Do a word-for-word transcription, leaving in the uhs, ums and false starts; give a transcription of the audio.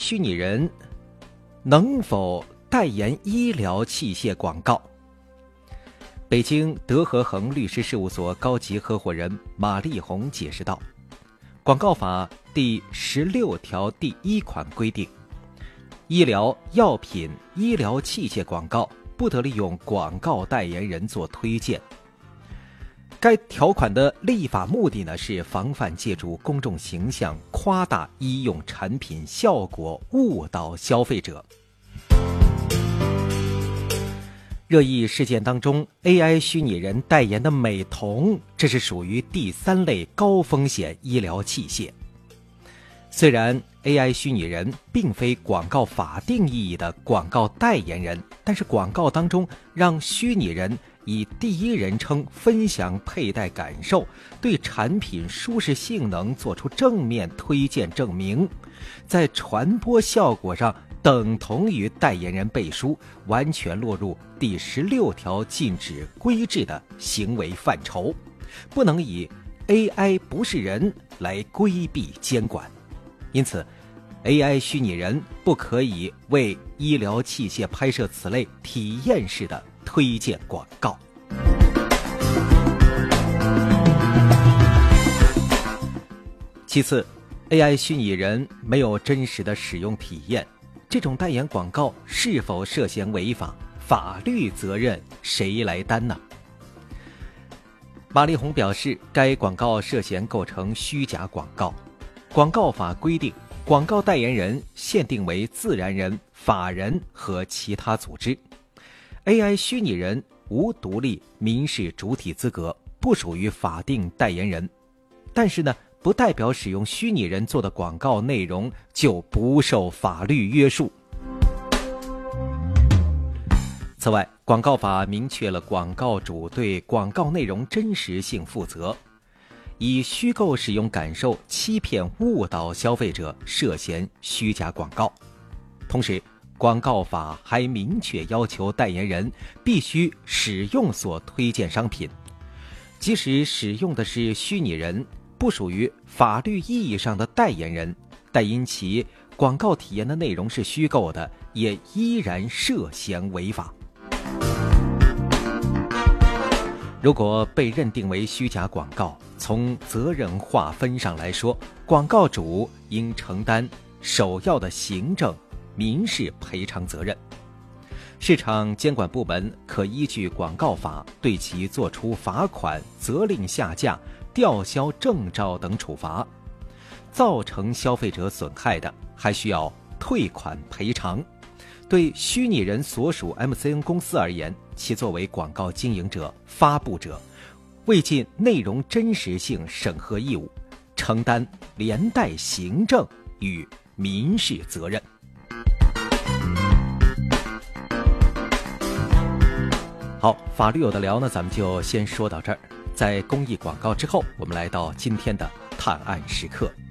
虚拟人能否代言医疗器械广告？北京德和恒律师事务所高级合伙人马丽红解释道，广告法第十六条第一款规定，医疗药品、医疗器械广告不得利用广告代言人做推荐。该条款的立法目的呢，是防范借助公众形象夸大医用产品效果，误导消费者。热议事件当中 ，A I 虚拟人代言的美瞳，这是属于第三类高风险医疗器械。虽然 A I 虚拟人并非广告法定意义的广告代言人，但是广告当中让虚拟人以第一人称分享佩戴感受，对产品舒适性能做出正面推荐证明，在传播效果上等同于代言人背书，完全落入第十六条禁止规制的行为范畴，不能以 A I 不是人来规避监管。因此 A I 虚拟人不可以为医疗器械拍摄此类体验式的推荐广告。其次， A I 虚拟人没有真实的使用体验，这种代言广告是否涉嫌违法，法律责任谁来担呢？马丽红表示，该广告涉嫌构成虚假广告。广告法规定，广告代言人限定为自然人、法人和其他组织。A I 虚拟人无独立民事主体资格，不属于法定代言人。但是呢，不代表使用虚拟人做的广告内容就不受法律约束。此外，广告法明确了广告主对广告内容真实性负责，以虚构使用感受欺骗误导消费者涉嫌虚假广告。同时，广告法还明确要求代言人必须使用所推荐商品，即使使用的是虚拟人，不属于法律意义上的代言人，但因其广告体验的内容是虚构的，也依然涉嫌违法。如果被认定为虚假广告，从责任划分上来说，广告主应承担首要的行政、民事赔偿责任。市场监管部门可依据广告法对其作出罚款、责令下架、吊销证照等处罚。造成消费者损害的，还需要退款赔偿。对虚拟人所属 M C N 公司而言，其作为广告经营者、发布者，未尽内容真实性审核义务，承担连带行政与民事责任。好，法律有的聊呢，咱们就先说到这儿。在公益广告之后，我们来到今天的探案时刻。